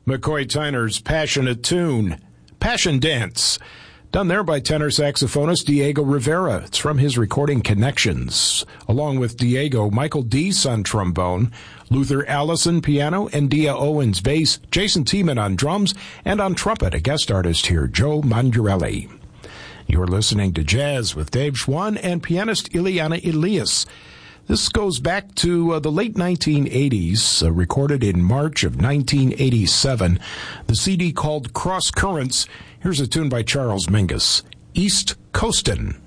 McCoy Tyner's passionate tune, Passion Dance, done there by tenor saxophonist Diego Rivera. It's from his recording Connections. Along with Diego, Michael Deese on trombone, Luther Allison piano, and Dia Owens bass, Jason Tiemann on drums, and on trumpet, a guest artist here, Joe Mangiarelli. You're listening to Jazz with Dave Schwann and pianist Ileana Elias. This goes back to the late 1980s, recorded in March of 1987. The CD called Cross Currents. Here's a tune by Charles Mingus, East Coastin'.